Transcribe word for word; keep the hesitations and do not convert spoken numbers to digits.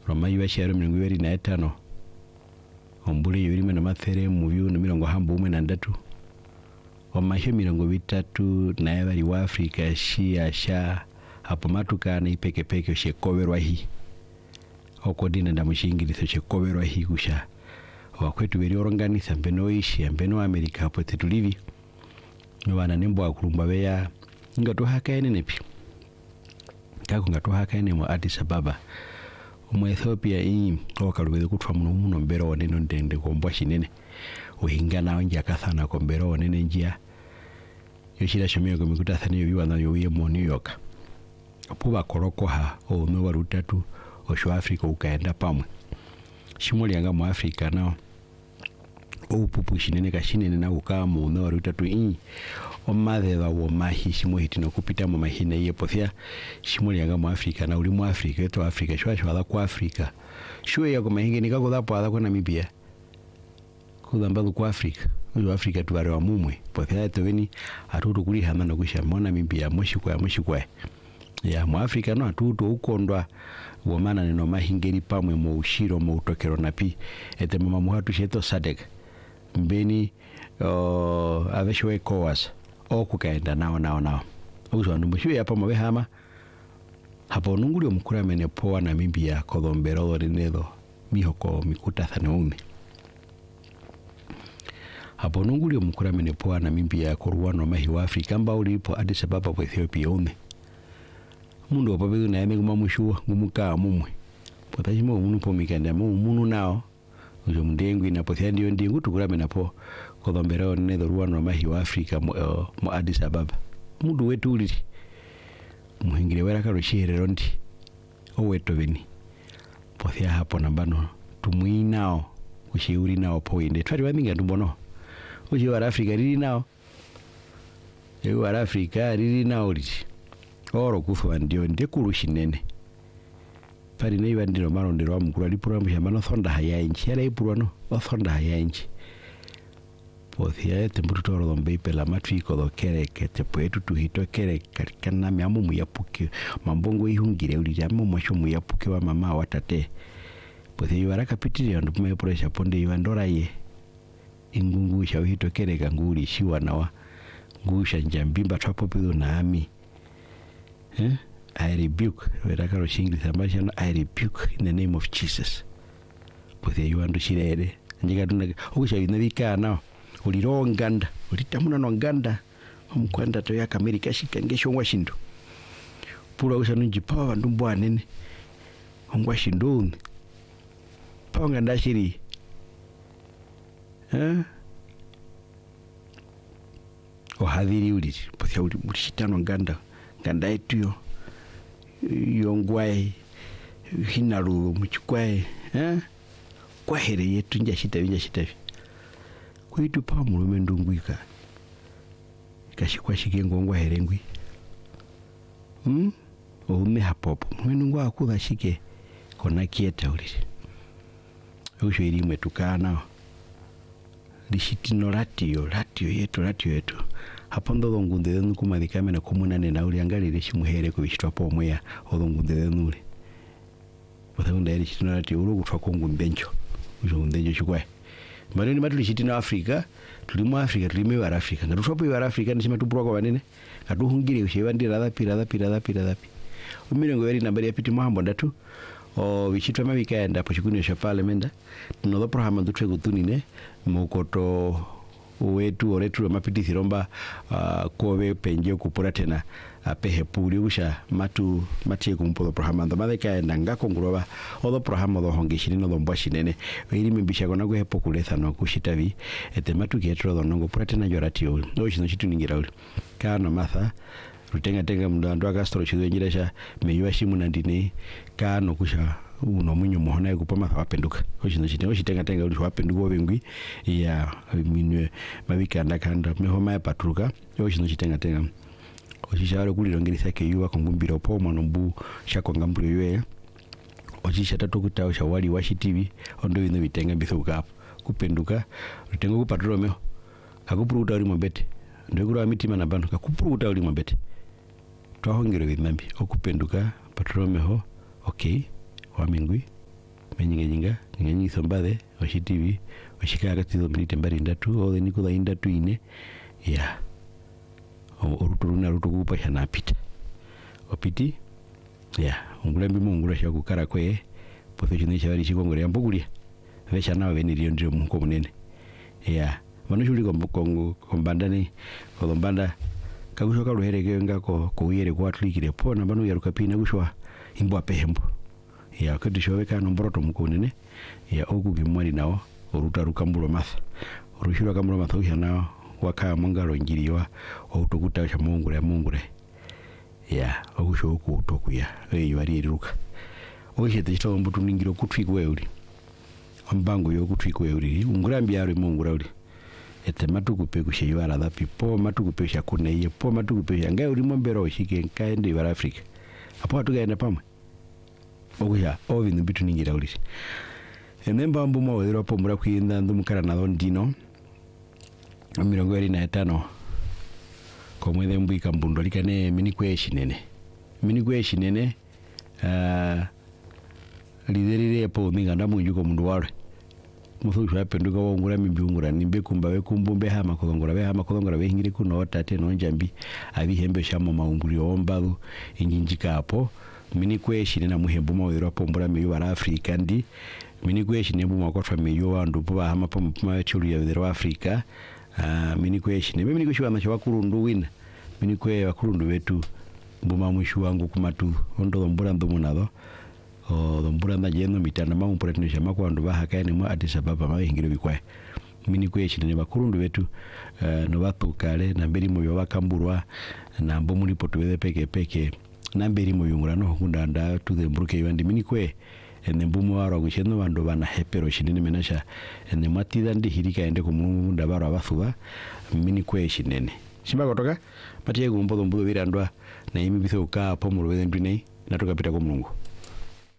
roma yibashero mirongo ibiri na etano ombule yurime na mathere mu byu na mirongo hambo umwe na ndatu omahyo mirongo bitatu na bari wa Afrika shia sha hapo matukana ipekepeke shekoberwa hi okodina ndamushingirizo shekoberwa hi kusha wakwetu beri oronganisa mbeno ishi mbeno Amerika hapo tetulivi nwana nembo akurumba beya ngato hakaene nepi kako ngato hakaene mu Addis Ababa mu Ethiopia ii okalubeze kutwa muno muno mbero oneno ndende kombwa shinene uhingana onja kathana kombero onene njia yoshira shomero komikuta thani yobiwana yobiye mu New York puba koroko ha omwe wa rutatu osho Africa ukaenda pamwe shimoli anga mu Africa nao opupu shinene kashinene na ukaa mu no wa rutatu ii omadhe wa mahi shimo hitino kupita mu mahine yepothia shimoli anga mu Africa na uli mu Africa eto Africa shwa shwa kwa Africa shwe yako mahinge nikako dapo ala kwa Namibia kudamba kwa Africa uyo Africa tubare wa mumwe pothia eto beni atutu kuli hama no kusha mona Namibia moshikwa moshikwa ya mu Africa no atutu ukondwa womana neno mahingeri pamwe mu ushiro mu utokero napi ete mama muhatu sheto sadek mbeni uh, aveshwe kowas okukaenda nao nao nao uzo ndumbushwe hapa mabe hama hapo nunguli omukura mene poa Namibia kodombero rinedo mihoko mikuta thanaumi hapo nunguli omukura mene poa Namibia koruano mahi wa Afrika mba ulipo Addis Ababa wa Ethiopia ume mundu opabedu na yame kumamushua ngumuka mumwe potashimo munu pomikanda mu munu nao ujo mndengwi na pothia ndio ndingu tukurame napo kodombero nedo ruano mahi wa Afrika mu, uh, mu Addis Ababa mundu wetu uli muhingire wera karo shirero ndi oweto beni pothia hapo nambano tumuinao kushiuri nao poinde twari waminga ndumbono ujo wa Afrika riri nao ewe wa Afrika riri nao liti oro kufa ndio ndekuru shinene pari nei bandiro marondero wa mukuru ali programu ya mano thonda haya inchi yale ipurano wa thonda haya inchi pothia temburu toro dombe pela matwiko do kere kete poetu tuhito kere kana myamu muyapuke mambongo ihungire uli jamu mosho muyapuke wa mama watate pothia yara kapitiri ndo pume pressure ponde yandora ye ingungu sha uhito kere kanguri shiwa nawa ngusha njambimba twapo pido na ami eh I rebuke wera karo shingri ambasha I rebuke in the name of Jesus pothia yuando shirere njika tuna okusha inabika nao ulironganda ulitamuna nonganda omkwanda to ya Amerika shikangesho washindo pura usha njipawa ndumbwa nene ongwashindo panga ndashiri eh o hadiri uli pothia uli shitano nganda nganda etuyo yongwai hinaru muchkwai eh kwa here yetu njashita njashita kwitu pa mulume ndungwika kashikwa shikengo ngwa herengwi hm oume hapopo mwenu ngwa akuda shike kona kieta uli usho irimwe tukana lishitino ratio ratio yetu ratio yetu hapondo dongunde denu kumadikame na komunane na uli angalire shimuhere ko bishitwa po moya odongunde denu uli bothaunda eri shitino ratio ulu kutwa kongu mbencho ujo ndenjo shikwa Mareni matu lishitino Afrika tulimu Afrika tulimu wa Afrika ngatutwapo wa Afrika nishima tupurwa kwa wanene katuhungire ushewandi radhapi radhapi radhapi radhapi umirengo yari nambari ya piti mahambo ndatu o bishitwa mabika enda po shikuni ya parliament tunodo programa ndutwe gutunine mukoto wetu oretu mapiti thiromba uh, kowe penje kupura tena apehe puli usha matu matie kumpo programa ndo madeka enda ngako nguroba odo programa do hongishini no domba shinene iri mimbisha kona go hepo kuletha no kushitavi ete matu kietro do nongo pura tena joratio no shino shitu ningira uli kana matha rutenga tenga mndo agastro chido nyiresha meywa shimu nandine kana kusha uno munyo muhona yekupoma wapenduka oshino chite oshitenga tenga uli wapenduka obengwi ya minwe mabika ndakanda mehoma yapaturuka oshino chitenga tenga oshishara kulirongirisa ke yuwa kongumbira opoma nombu shakonga mbulu yoya ochisha tatu kutawo shawali washi T V ondo bino bitenga bithuka kupenduka rutenga kupaturo meho kakupuruta uri mobete ndekura mitima na bantu kakupuruta uri mobete twahongero bithambi okupenduka paturo meho okay wamingwi menyinga nyinga nyinga sombade oshi T V oshika katizo minite mbari ndatu o niko da indatu ine ya oruto runa ruto kupa shana pita opiti ya ungulambi mungula sha kukara kwe pothe chine chabari chikongore ambogulia vesha nawe veniriyo ndio munko munene ya vanashuli kongo kombanda ni kombanda kagushoka ruhereke ngako kuyere kwa atlikire pona banu yaruka pina gushwa imbo apehembo ya kadishoweka nomboroto mukonene ya ogu gimwani nawo oruta rukambulo matha orushira kambulo matha ushana waka mangalo ngiriwa otukuta cha mungure mungure ya ogushoku utokuya eyo ari ruka ogishete chito mbutu ningiro kutwikwe uri ambango yo kutwikwe uri ungurambi yari mungura uri ete matukupe kusheyara da pipo matukupe sha kuneye po matukupe sha ngai uri mombero shike kaende ibara Afrika apo atugaenda pamwe oguya ovinu bitu ningira uri enemba mbumo wero po mura kwinda ndumukara na ndino mirongo iri na etano komwethe mbwika mbundo likane mini kweshinene mini kweshinene ah liderire po ninga ndamunjuko mundu wale muthusha apenduka wongura mimbiungura nimbe kumba we kumbumbe hama kodongora we hama kodongora we hingire kuno tate no njambi abihembe shamo maumburi ombalu injinjika hapo mini kweshine na muhembo mawero pombora meyo bara Afrika ndi mini kweshine mbu makotwa meyo wandu buba hama po mpuma chulu ya videro Afrika uh, mini kweshine mimi niko shwa na kurundu wina mini kwe bakurundu betu mbuma mwishu wangu kumatu ondo mbura ndomunado o dombura nda jeno mitana mamu puretino shama kwa ndu bahaka ene mwa Addis Ababa mawe hingiro bikwae mini kweshine ne bakurundu betu uh, no batukale na mberi moyo bakamburwa na mbo muri poto bede peke peke na mberi moyo no kunda nda tuze mburuke yandi mini kwe ene mbumo waro gusheno bando bana hepero shinene menasha ene matida ndi hirika ende ko mungu ndabaro abathuba mini kwe shinene shimba gotoka patiye gumbo dombudo birandwa na imi bitho ka po mu rubende ndine natoka pita ko mungu